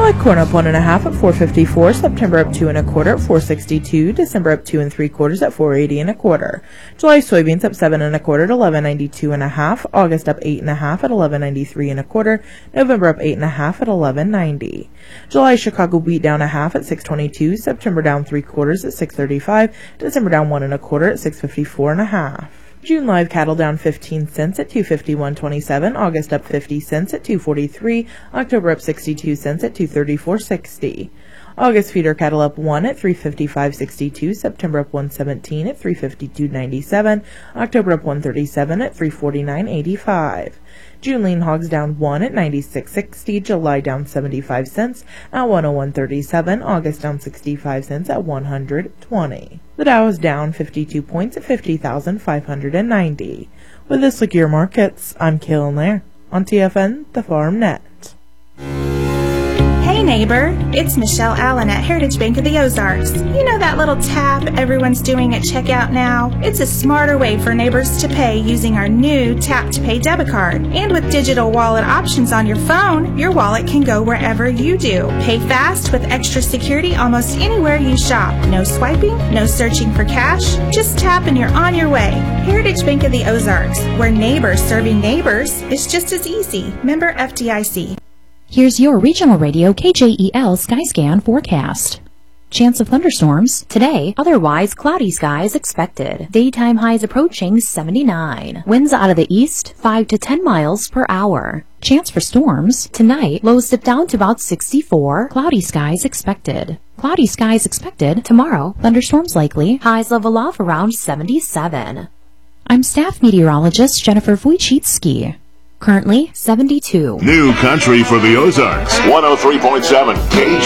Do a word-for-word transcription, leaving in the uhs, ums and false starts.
July corn up one and a half at four fifty-four. September up two and a quarter at four sixty-two. December up two and three quarters at four eighty and a quarter. July soybeans up seven and a quarter at eleven ninety-two and a half. August up eight and a half at eleven ninety-three and a quarter. November up eight and a half at eleven ninety. July Chicago wheat down a half at six twenty-two. September down three quarters at six thirty-five. December down one and a quarter at six fifty-four and a half. June live cattle down fifteen cents at two fifty-one twenty-seven. August up fifty cents at two forty-three. October up sixty-two cents at two thirty-four sixty. August feeder cattle up one at three fifty-five sixty-two. September up one seventeen at three fifty-two ninety-seven. October up one thirty-seven at three forty-nine eighty-five. June lean hogs down one at ninety-six sixty. July down seventy-five cents at one oh one thirty-seven. August down sixty-five cents at one hundred twenty. The Dow is down fifty-two points at fifty thousand five hundred ninety. With this look at your markets, I'm Kaylin Lair on T F N, the Farm Net. Hey neighbor, it's Michelle Allen at Heritage Bank of the Ozarks. You know that little tap everyone's doing at checkout now? It's a smarter way for neighbors to pay using our new Tap to Pay debit card. And with digital wallet options on your phone, your wallet can go wherever you do. Pay fast with extra security almost anywhere you shop. No swiping, no searching for cash. Just tap and you're on your way. Heritage Bank of the Ozarks, where neighbors serving neighbors is just as easy. Member F D I C. Here's your regional radio K J E L Skyscan forecast. Chance of thunderstorms today, otherwise cloudy skies expected. Daytime highs approaching seventy-nine. Winds out of the east, five to ten miles per hour. Chance for storms tonight, lows dip down to about sixty-four. Cloudy skies expected. Cloudy skies expected tomorrow. Thunderstorms likely. Highs level off around seventy-seven. I'm staff meteorologist Jennifer Wojcicki. Currently seventy-two. New country for the Ozarks. one oh three point seven K